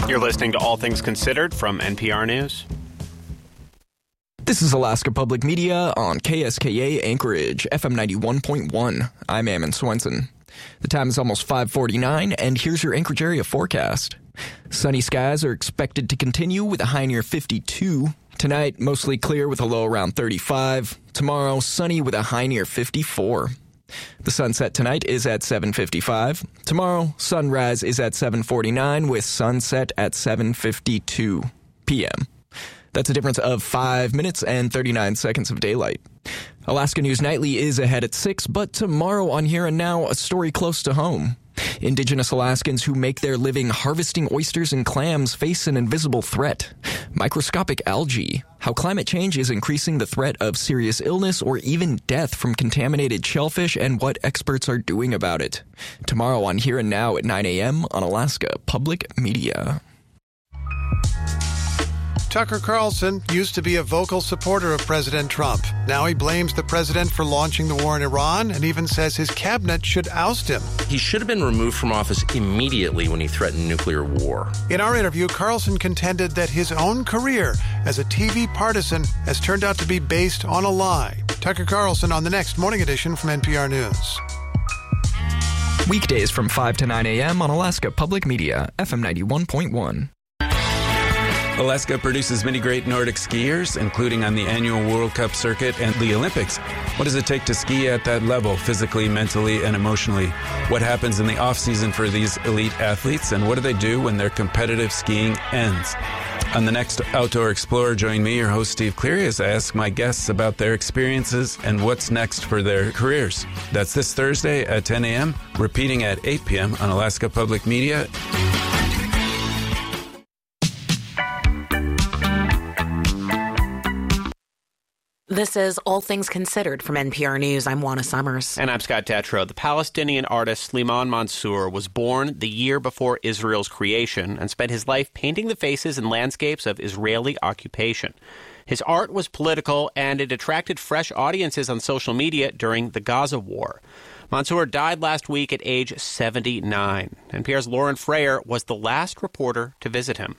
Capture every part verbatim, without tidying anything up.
You're listening to All Things Considered from N P R News. This is Alaska Public Media on K S K A Anchorage, F M ninety-one point one. I'm Ammon Swenson. The time is almost five forty-nine, and here's your Anchorage area forecast. Sunny skies are expected to continue with a high near fifty-two. Tonight, mostly clear with a low around thirty-five. Tomorrow, sunny with a high near fifty-four. The sunset tonight is at seven fifty-five. Tomorrow, sunrise is at seven forty-nine with sunset at seven fifty-two p.m. That's a difference of five minutes and thirty-nine seconds of daylight. Alaska News Nightly is ahead at six, but tomorrow on Here and Now, a story close to home. Indigenous Alaskans who make their living harvesting oysters and clams face an invisible threat. Microscopic algae. How climate change is increasing the threat of serious illness or even death from contaminated shellfish and what experts are doing about it. Tomorrow on Here and Now at nine a.m. on Alaska Public Media. Tucker Carlson used to be a vocal supporter of President Trump. Now he blames the president for launching the war in Iran and even says his cabinet should oust him. He should have been removed from office immediately when he threatened nuclear war. In our interview, Carlson contended that his own career as a T V partisan has turned out to be based on a lie. Tucker Carlson on the next Morning Edition from N P R News. Weekdays from five to nine a.m. on Alaska Public Media, F M ninety-one point one. Alaska produces many great Nordic skiers, including on the annual World Cup circuit and the Olympics. What does it take to ski at that level, physically, mentally, and emotionally? What happens in the off-season for these elite athletes, and what do they do when their competitive skiing ends? On the next Outdoor Explorer, join me, your host Steve Cleary, as I ask my guests about their experiences and what's next for their careers. That's this Thursday at ten a.m., repeating at eight p.m. on Alaska Public Media. This is All Things Considered from N P R News. I'm Juana Summers. And I'm Scott Detrow. The Palestinian artist Slimane Mansour was born the year before Israel's creation and spent his life painting the faces and landscapes of Israeli occupation. His art was political, and it attracted fresh audiences on social media during the Gaza war. Mansour died last week at age seventy-nine. N P R's Lauren Frayer was the last reporter to visit him.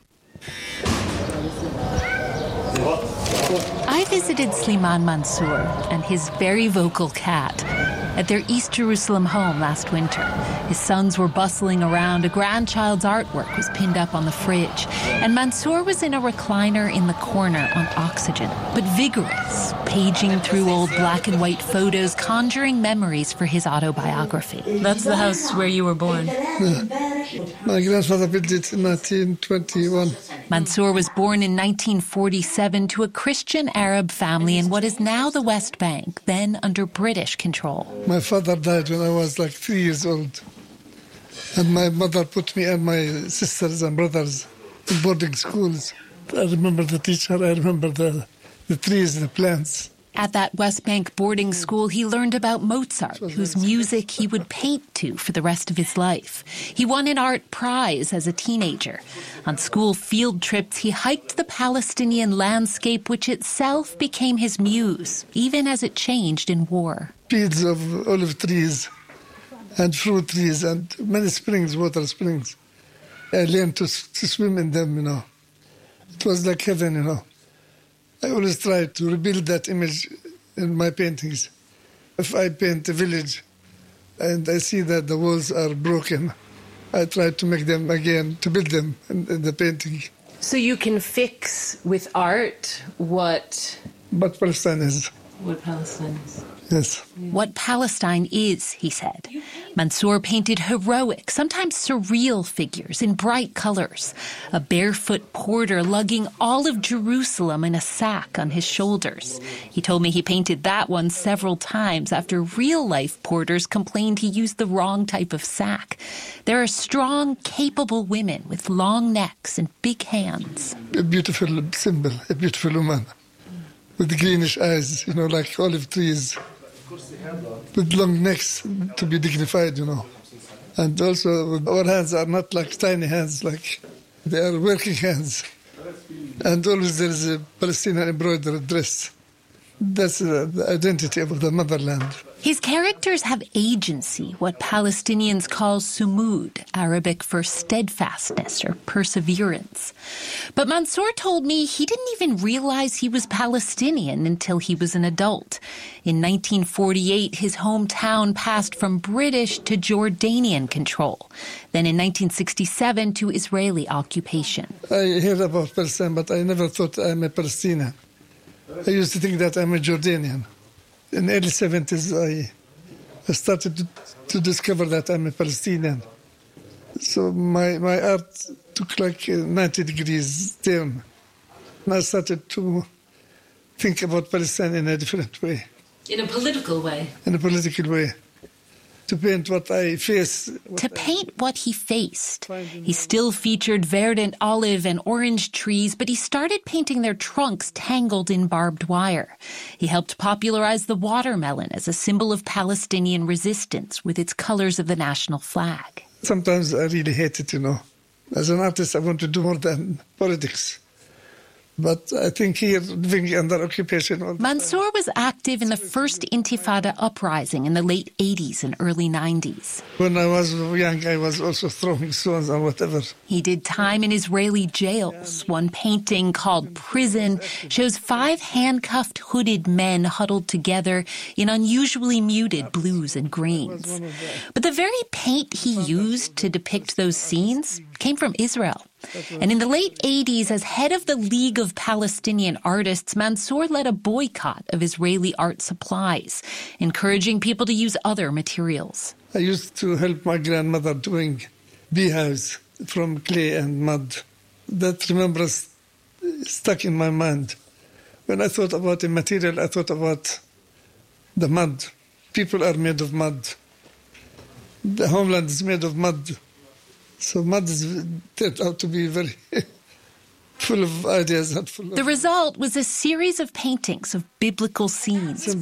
I visited Slimane Mansour and his very vocal cat at their East Jerusalem home last winter. His sons were bustling around. A grandchild's artwork was pinned up on the fridge. And Mansour was in a recliner in the corner on oxygen, but vigorous, paging through old black and white photos, conjuring memories for his autobiography. That's the house where you were born. Yeah. My grandfather built it in nineteen twenty-one. Mansour was born in nineteen forty-seven to a Christian Arab family in what is now the West Bank, then under British control. My father died when I was like three years old. And my mother put me and my sisters and brothers in boarding schools. I remember the teacher, I remember the, the trees, the plants. At that West Bank boarding school, he learned about Mozart, whose music he would paint to for the rest of his life. He won an art prize as a teenager. On school field trips, he hiked the Palestinian landscape, which itself became his muse, even as it changed in war. Fields of olive trees and fruit trees and many springs, water springs. I learned to, to swim in them, you know. It was like heaven, you know. I always try to rebuild that image in my paintings. If I paint a village and I see that the walls are broken, I try to make them again, to build them in, in the painting. So you can fix with art what... What Palestine is. What Palestine is. Yes. What Palestine is, he said. Mansour painted heroic, sometimes surreal figures in bright colors. A barefoot porter lugging all of Jerusalem in a sack on his shoulders. He told me he painted that one several times after real-life porters complained he used the wrong type of sack. There are strong, capable women with long necks and big hands. A beautiful symbol, a beautiful woman. With greenish eyes, you know, like olive trees. With long necks to be dignified, you know. And also, our hands are not like tiny hands, like they are working hands. And always there is a Palestinian embroidered dress. That's uh, the identity of the motherland. His characters have agency, what Palestinians call sumud, Arabic for steadfastness or perseverance. But Mansour told me he didn't even realize he was Palestinian until he was an adult. In nineteen forty-eight, his hometown passed from British to Jordanian control. Then in nineteen sixty-seven to Israeli occupation. I heard about Palestine, but I never thought I'm a Palestinian. I used to think that I'm a Jordanian. In the early seventies, I, I started to, to discover that I'm a Palestinian. So my, my art took like a ninety degrees turn. And I started to think about Palestine in a different way. In a political way? In a political way. To paint what I face. What to paint I, what he faced. He still featured verdant olive and orange trees, but he started painting their trunks tangled in barbed wire. He helped popularize the watermelon as a symbol of Palestinian resistance with its colors of the national flag. Sometimes I really hate it, you know. As an artist, I want to do more than politics. But I think here, living under occupation... Mansour was active in the first Intifada uprising in the late eighties and early nineties. When I was young, I was also throwing stones or whatever. He did time in Israeli jails. One painting called Prison shows five handcuffed, hooded men huddled together in unusually muted blues and greens. But the very paint he used to depict those scenes came from Israel. And in the late eighties, as head of the League of Palestinian Artists, Mansour led a boycott of Israeli art supplies, encouraging people to use other materials. I used to help my grandmother doing beehives from clay and mud. That remembrance stuck in my mind. When I thought about the material, I thought about the mud. People are made of mud. The homeland is made of mud. So mud is turned out to be very full of ideas. And full of the result was a series of paintings of biblical scenes